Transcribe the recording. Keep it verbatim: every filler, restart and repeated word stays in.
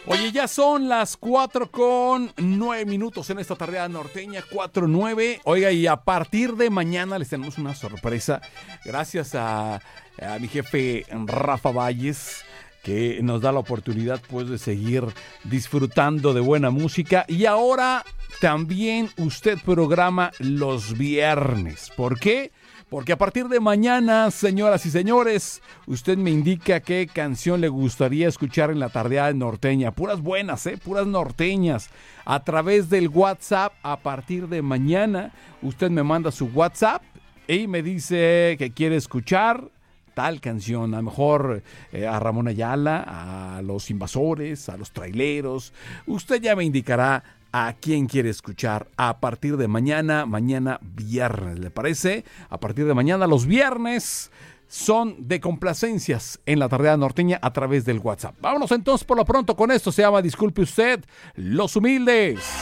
Oye, ya son las cuatro con nueve minutos en esta tarde norteña, cuatro nueve. Oiga, y a partir de mañana les tenemos una sorpresa. Gracias a, a mi jefe Rafa Valles, que nos da la oportunidad pues de seguir disfrutando de buena música. Y ahora también usted programa los viernes. ¿Por qué? Porque a partir de mañana, señoras y señores, usted me indica qué canción le gustaría escuchar en la tardeada norteña. Puras buenas, ¿eh? Puras norteñas. A través del WhatsApp, a partir de mañana, usted me manda su WhatsApp y me dice que quiere escuchar tal canción, a lo mejor eh, a Ramón Ayala, a Los Invasores, a Los Traileros. Usted ya me indicará a quién quiere escuchar a partir de mañana, mañana viernes, ¿le parece? A partir de mañana, los viernes son de complacencias en la tardeada norteña a través del WhatsApp. Vámonos entonces por lo pronto con esto, se llama Disculpe Usted, Los Humildes.